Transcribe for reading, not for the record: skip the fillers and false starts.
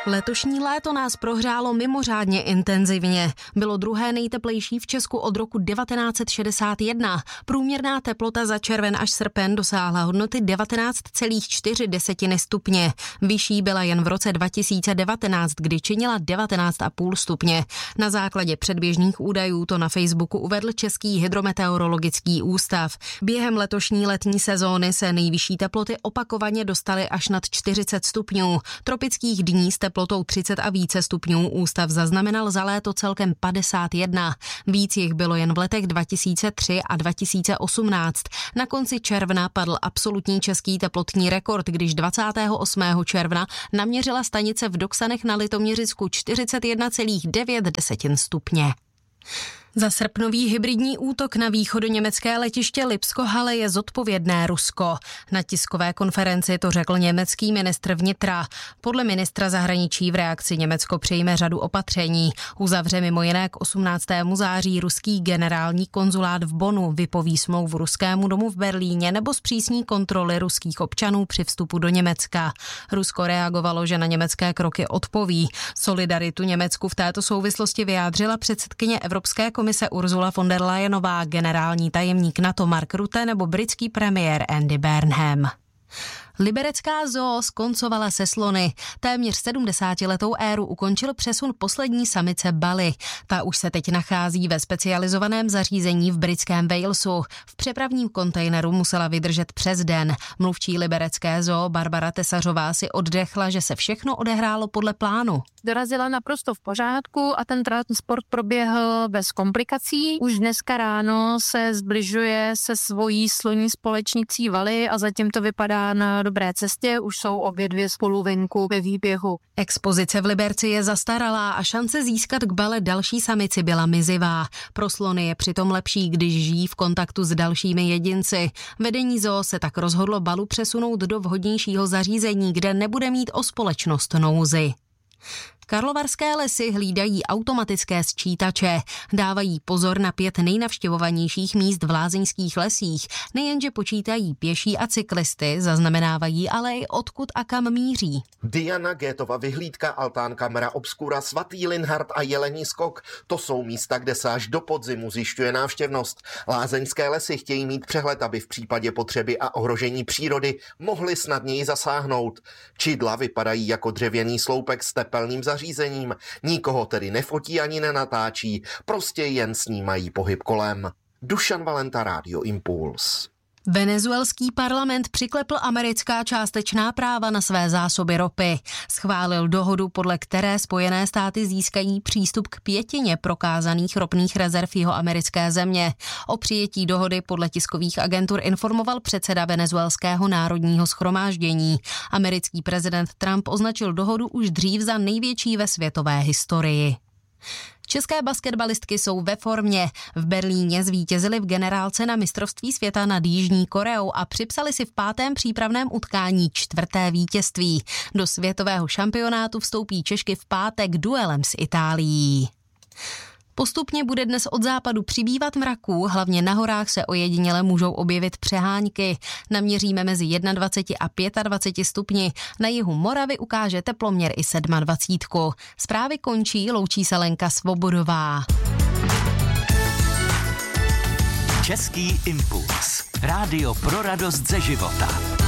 Letošní léto nás prohřálo mimořádně intenzivně. Bylo druhé nejteplejší v Česku od roku 1961. Průměrná teplota za červen až srpen dosáhla hodnoty 19,4 stupně. Vyšší byla jen v roce 2019, kdy činila 19,5 stupně. Na základě předběžných údajů to na Facebooku uvedl Český hydrometeorologický ústav. Během letošní letní sezóny se nejvyšší teploty opakovaně dostaly až nad 40 stupňů. Tropických dní s teplotou 30 a více stupňů ústav zaznamenal za léto celkem 51. Víc jich bylo jen v letech 2003 a 2018. Na konci června padl absolutní český teplotní rekord, když 28. června naměřila stanice v Doksanech na Litoměřicku 41,9 stupně. Za srpnový hybridní útok na východoněmecké letiště Lipsko-Halle je zodpovědné Rusko. Na tiskové konferenci to řekl německý ministr vnitra. Podle ministra zahraničí v reakci Německo přijme řadu opatření. Uzavře mimo jiné k 18. září ruský generální konzulát v Bonnu, vypoví smlouvu ruskému domu v Berlíně nebo zpřísní kontroly ruských občanů při vstupu do Německa. Rusko reagovalo, že na německé kroky odpoví. Solidaritu Německu v této souvislosti vyjádřila předsedkyně Evropské komise Ursula von der Leyenová, generální tajemník NATO Mark Rutte nebo britský premiér Andy Burnham. Liberecká zoo skoncovala se slony. Téměř 70letou éru ukončil přesun poslední samice Bali. Ta už se teď nachází ve specializovaném zařízení v britském Walesu. V přepravním kontejneru musela vydržet přes den. Mluvčí liberecké zoo Barbara Tesařová si oddechla, že se všechno odehrálo podle plánu. Dorazila naprosto v pořádku a ten transport proběhl bez komplikací. Už dneska ráno se zbližuje se svojí sloní společnicí Vali a zatím to vypadá na dobré cestě, už jsou obě dvě spolu venku ve výběhu. Expozice v Liberci je zastaralá a šance získat k Bale další samici byla mizivá. Pro slony je přitom lepší, když žijí v kontaktu s dalšími jedinci. Vedení zoo se tak rozhodlo Balu přesunout do vhodnějšího zařízení, kde nebude mít o společnost nouzy. Karlovarské lesy hlídají automatické sčítače. Dávají pozor na 5 nejnavštěvovanějších míst v lázeňských lesích. Nejenže počítají pěší a cyklisty, zaznamenávají ale i odkud a kam míří. Diana Gétova vyhlídka, Altán Camera Obscura, Svatý Linhart a Jelení skok. To jsou místa, kde se až do podzimu zjišťuje návštěvnost. Lázeňské lesy chtějí mít přehled, aby v případě potřeby a ohrožení přírody mohli snadněji zasáhnout. Čidla vypadají jako dřevěný sloupek s tepelným zařízením. Nikoho tedy nefotí ani nenatáčí, prostě jen snímají pohyb kolem. Dušan Valenta, Rádio Impuls. Venezuelský parlament přiklepl americká částečná práva na své zásoby ropy. Schválil dohodu, podle které Spojené státy získají přístup k 5 prokázaných ropných rezerv jihoamerické země. O přijetí dohody podle tiskových agentur informoval předseda venezuelského národního shromáždění. Americký prezident Trump označil dohodu už dřív za největší ve světové historii. České basketbalistky jsou ve formě. V Berlíně zvítězili v generálce na mistrovství světa nad Jižní Koreou a připsali si v 5. přípravném utkání 4. vítězství. Do světového šampionátu vstoupí Češky v pátek duelem s Itálií. Postupně bude dnes od západu přibývat mraků, hlavně na horách se ojediněle můžou objevit přehánky. Naměříme mezi 21 a 25 stupni. Na jihu Moravy ukáže teploměr i 27. Zprávy končí, loučí se Lenka Svobodová. Český impuls. Rádio pro radost ze života.